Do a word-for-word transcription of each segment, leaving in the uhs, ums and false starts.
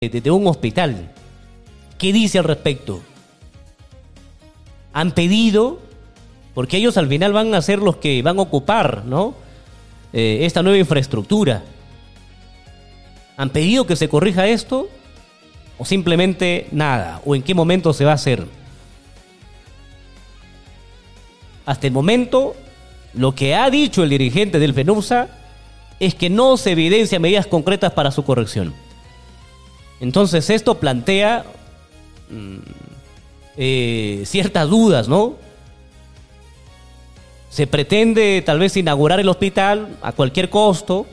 de, de un hospital. ¿Qué dice al respecto? Han pedido, porque ellos al final van a ser los que van a ocupar, ¿no? Eh, esta nueva infraestructura. ¿Han pedido que se corrija esto? ¿O simplemente nada? ¿O en qué momento se va a hacer? Hasta el momento, lo que ha dicho el dirigente del FENURSA es que no se evidencian medidas concretas para su corrección. Entonces esto plantea mmm, eh, ciertas dudas, ¿no? Se pretende tal vez inaugurar el hospital a cualquier costo,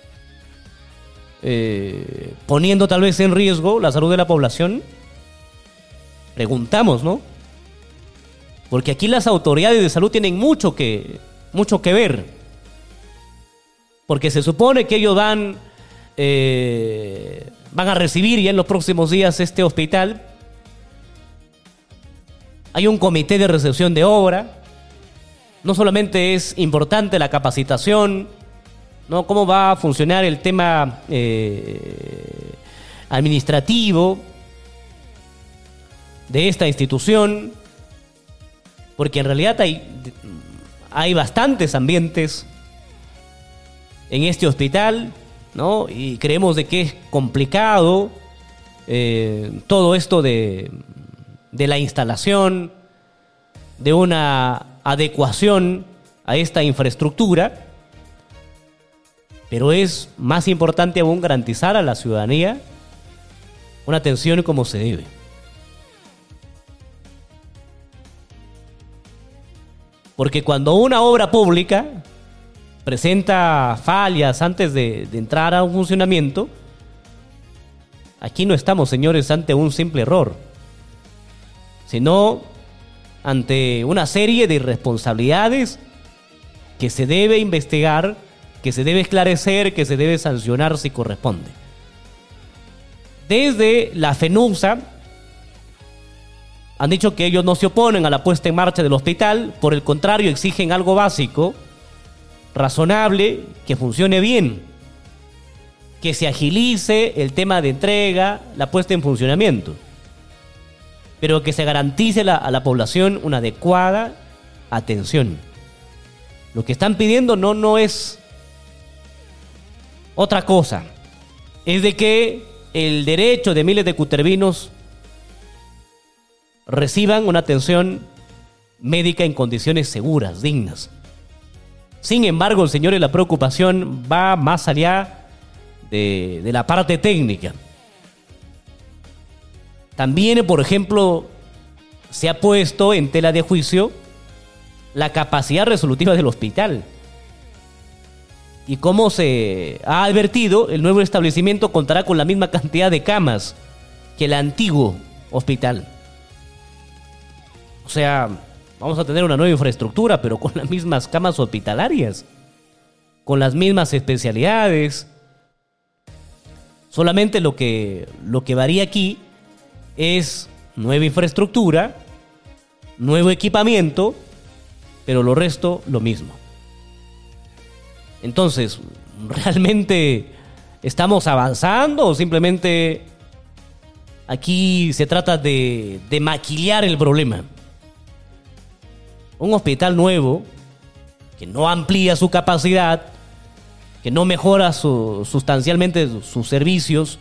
eh, poniendo tal vez en riesgo la salud de la población. Preguntamos, ¿no? Porque aquí las autoridades de salud tienen mucho que, mucho que ver. Porque se supone que ellos van, eh, van a recibir ya en los próximos días este hospital. Hay un comité de recepción de obra. No solamente es importante la capacitación, ¿no? Cómo va a funcionar el tema eh, administrativo de esta institución, porque en realidad hay, hay bastantes ambientes en este hospital, ¿no? Y creemos de que es complicado eh, todo esto de, de la instalación, de una adecuación a esta infraestructura, pero es más importante aún garantizar a la ciudadanía una atención como se debe. Porque cuando una obra pública presenta fallas antes de, de entrar a un funcionamiento, aquí no estamos, señores, ante un simple error, sino ante una serie de irresponsabilidades que se debe investigar, que se debe esclarecer, que se debe sancionar si corresponde. Desde la FENURSA han dicho que ellos no se oponen a la puesta en marcha del hospital, por el contrario exigen algo básico, razonable, que funcione bien, que se agilice el tema de entrega, la puesta en funcionamiento, pero que se garantice la, a la población una adecuada atención. Lo que están pidiendo no, no es otra cosa, es de que el derecho de miles de cutervinos reciban una atención médica en condiciones seguras, dignas. Sin embargo, señores, la preocupación va más allá de, de la parte técnica. También, por ejemplo, se ha puesto en tela de juicio la capacidad resolutiva del hospital. Y como se ha advertido, el nuevo establecimiento contará con la misma cantidad de camas que el antiguo hospital. O sea, vamos a tener una nueva infraestructura, pero con las mismas camas hospitalarias, con las mismas especialidades. Solamente lo que, lo que varía aquí es nueva infraestructura, nuevo equipamiento, pero lo resto lo mismo. Entonces, ¿realmente estamos avanzando o simplemente aquí se trata de, de maquillar el problema? Un hospital nuevo que no amplía su capacidad, que no mejora su, sustancialmente sus servicios.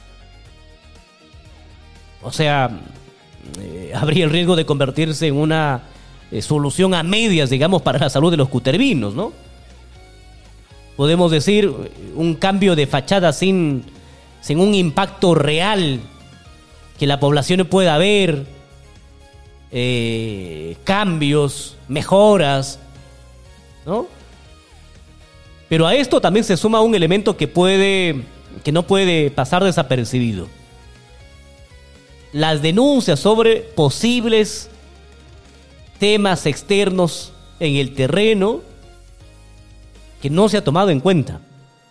O sea, eh, habría el riesgo de convertirse en una eh, solución a medias, digamos, para la salud de los cutervinos, ¿no? Podemos decir, un cambio de fachada sin, sin un impacto real que la población pueda ver, eh, cambios, mejoras, ¿no? Pero a esto también se suma un elemento que puede, que no puede pasar desapercibido. Las denuncias sobre posibles temas externos en el terreno que no se ha tomado en cuenta.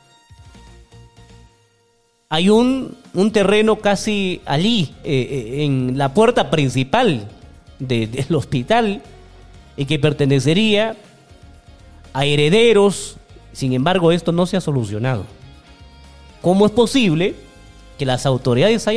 Hay un, un terreno casi allí, eh, en la puerta principal de, del hospital, y que pertenecería a herederos. Sin embargo, esto no se ha solucionado. ¿Cómo es posible que las autoridades hayan